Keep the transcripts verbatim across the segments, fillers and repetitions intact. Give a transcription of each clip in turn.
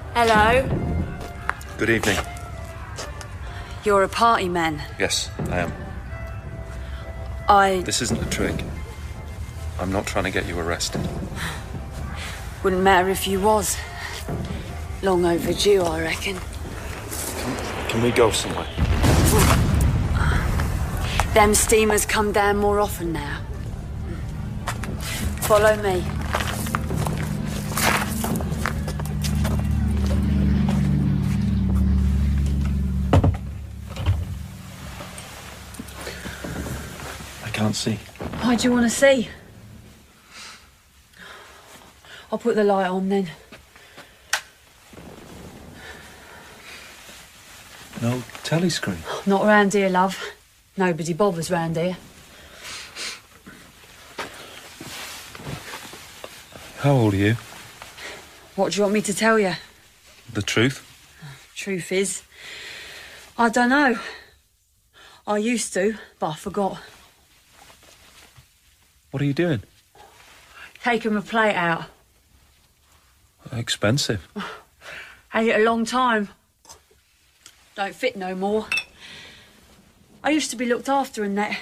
Hello. Good evening. You're a party man. Yes, I am. I... This isn't a trick. I'm not trying to get you arrested. Wouldn't matter if you was. Long overdue, I reckon. Can, can we go somewhere? Them steamers come down more often now. Follow me. I can't see. Why do you want to see? I'll put the light on then. No telly screen? Not round here, love. Nobody bothers round here. How old are you? What do you want me to tell you? The truth? Truth is, I don't know. I used to, but I forgot. What are you doing? Taking my plate out. Expensive. Had it a long time. Don't fit no more. I used to be looked after and that.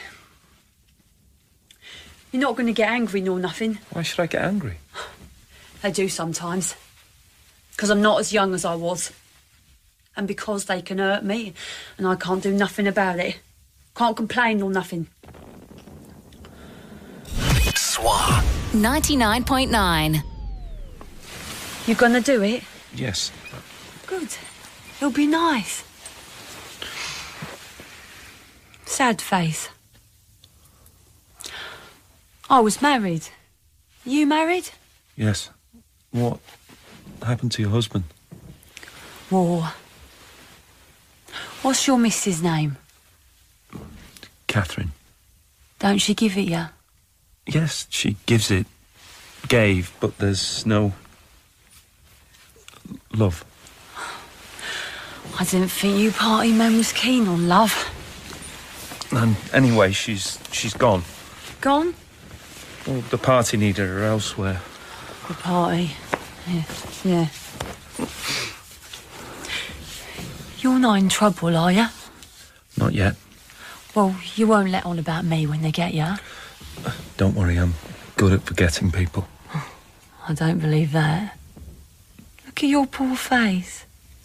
You're not going to get angry nor nothing. Why should I get angry? They do sometimes. Because I'm not as young as I was. And because they can hurt me and I can't do nothing about it. Can't complain or nothing. S W A ninety-nine point nine. You gonna do it? Yes. Good. It'll be nice. Sad face. I was married. You married? Yes. What happened to your husband? War. What's your missus' name? Catherine. Don't she give it you? Yes, she gives it. Gave, but there's no... love. I didn't think you party men was keen on love. And anyway, she's she's gone. Gone? Well, the party needed her elsewhere. The party. Yeah. Yeah. You're not in trouble, are you? Not yet. Well, you won't let on about me when they get you. Don't worry, I'm good at forgetting people. I don't believe that. Look at your poor face.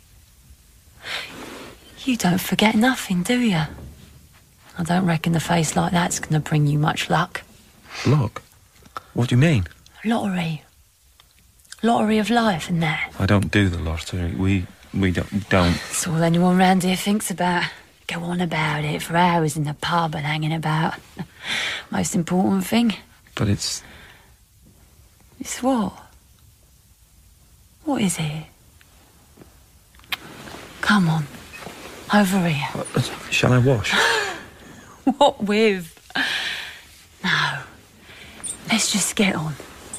You don't forget nothing, do you? I don't reckon a face like that's going to bring you much luck. Luck? What do you mean? Lottery. Lottery of life and that. I don't do the lottery. We we don't. don't. It's all anyone round here thinks about. Go on about it for hours in the pub and hanging about. Most important thing. But it's... It's what? What is it? Come on. Over here. Uh, shall I wash? What with? No. Let's just get on.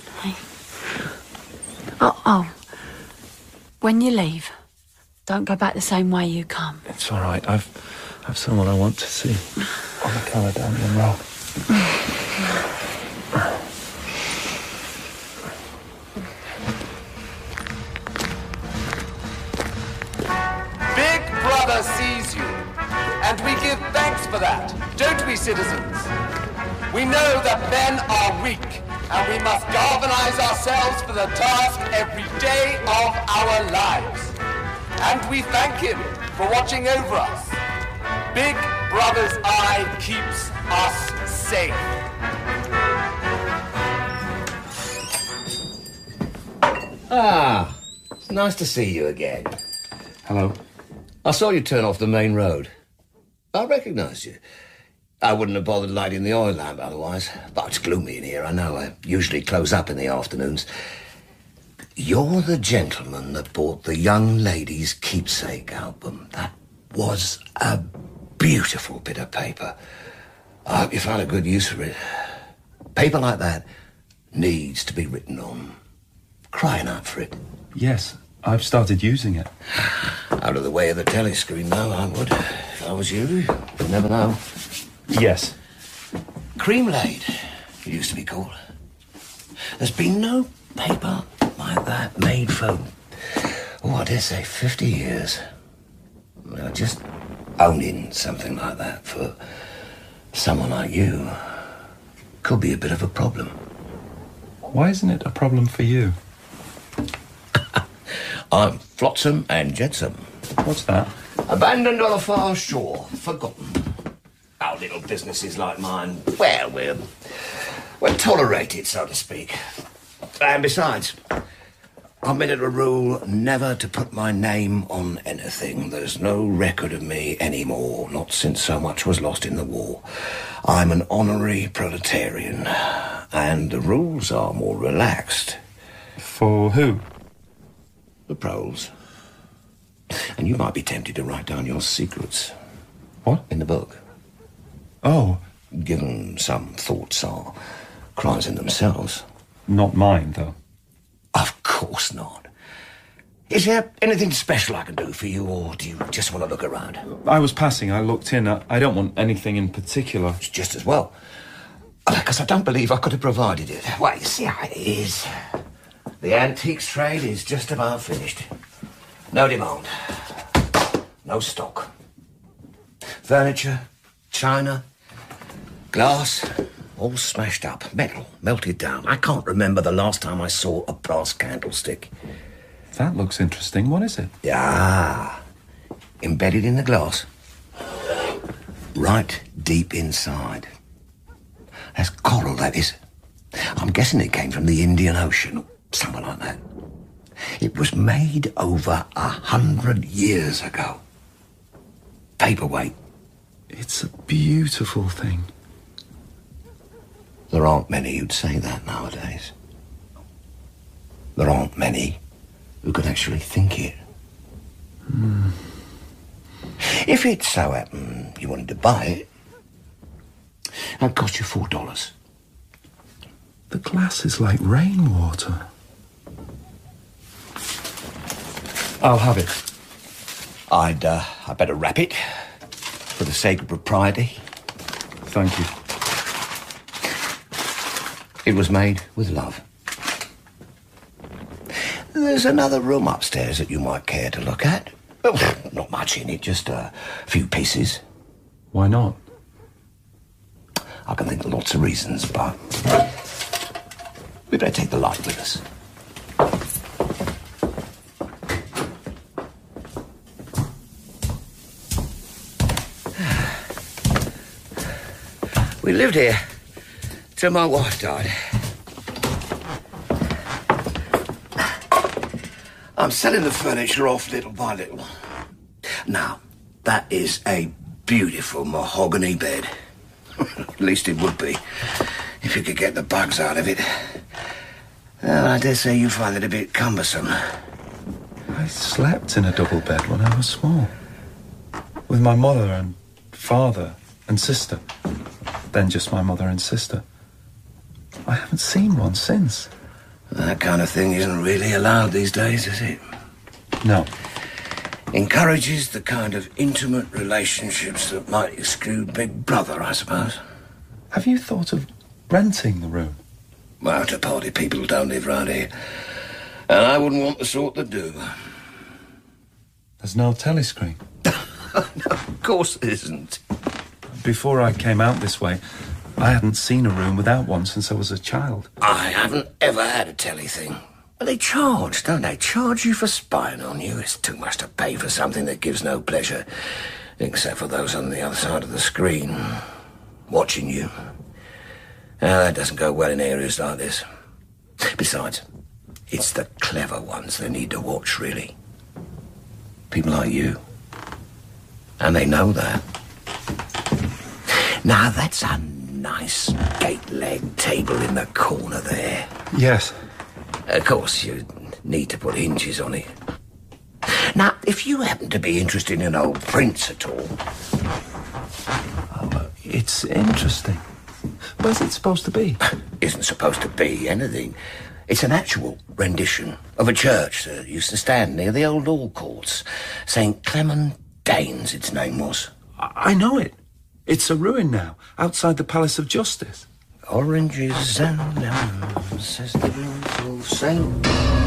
Oh, oh. When you leave, don't go back the same way you come. It's all right. I've, I've someone I want to see on the Caledonian Road. Big Brother sees you, and we give thanks for that, don't we, citizens? We know that men are weak, and we must galvanize ourselves for the task every day of our lives. And we thank him for watching over us. Big Brother's eye keeps us safe. Ah, it's nice to see you again. Hello. I saw you turn off the main road. I recognised you. I wouldn't have bothered lighting the oil lamp otherwise. But it's gloomy in here, I know. I usually close up in the afternoons. You're the gentleman that bought the Young Lady's Keepsake album. That was a beautiful bit of paper. I hope you found a good use for it. Paper like that needs to be written on. Crying out for it. Yes, I've started using it. Out of the way of the telly screen, though, I would. If I was you, you'd never know. Yes. Cream laid, it used to be called. There's been no paper like that made for oh, I dare say fifty years. Now, just owning something like that for someone like you could be a bit of a problem. Why isn't it a problem for you? I'm flotsam and jetsam. What's that? Abandoned on a far shore, forgotten. Our little businesses like mine, well, we're, we're tolerated, so to speak. And besides, I've made it a rule never to put my name on anything. There's no record of me anymore, not since so much was lost in the war. I'm an honorary proletarian, and the rules are more relaxed. For who? The proles. And you might be tempted to write down your secrets. What? In the book. Oh. Given some thoughts are crimes in themselves. Not mine, though. Of course not. Is there anything special I can do for you, or do you just want to look around? I was passing, I looked in. I, I don't want anything in particular. It's just as well. Because I don't believe I could have provided it. Well, you see how it is. The antiques trade is just about finished. No demand. No stock. Furniture, china, glass, all smashed up. Metal, melted down. I can't remember the last time I saw a brass candlestick. That looks interesting. What is it? Yeah. Embedded in the glass. Right deep inside. That's coral, that is. I'm guessing it came from the Indian Ocean. Something like that. It was made over a hundred years ago. Paperweight. It's a beautiful thing. There aren't many who'd say that nowadays. There aren't many who could actually think it. Mm. If it so happened you wanted to buy it, it'd cost you four dollars. The glass is like rainwater. I'll have it. I'd, uh, I'd better wrap it, for the sake of propriety. Thank you. It was made with love. There's another room upstairs that you might care to look at. Well, not much in it, just a few pieces. Why not? I can think of lots of reasons, but we better take the light with us. We lived here till my wife died. I'm selling the furniture off little by little. Now, that is a beautiful mahogany bed. At least it would be, if you could get the bugs out of it. Well, I dare say you find it a bit cumbersome. I slept in a double bed when I was small. With my mother and father and sister. Then just my mother and sister. I haven't seen one since. That kind of thing isn't really allowed these days, is it? No. Encourages the kind of intimate relationships that might exclude Big Brother, I suppose. Have you thought of renting the room? Well, to party people don't live round here. And I wouldn't want the sort that do. There's no telescreen. No, of course there isn't. Before I came out this way, I hadn't seen a room without one since I was a child. I haven't ever had a telly thing. But they charge, don't they? Charge you for spying on you. It's too much to pay for something that gives no pleasure, except for those on the other side of the screen, watching you. Now, that doesn't go well in areas like this. Besides, it's the clever ones they need to watch, really. People like you. And they know that. Now, that's a nice gate-leg table in the corner there. Yes. Of course, you need to put hinges on it. Now, if you happen to be interested in old prints at all... Oh, it's interesting. Where's it supposed to be? Isn't supposed to be anything. It's an actual rendition of a church that used to stand near the old law courts. Saint Clement Danes, its name was. I, I know it. It's a ruin now, outside the Palace of Justice. Oranges and lemons, says the beautiful Saint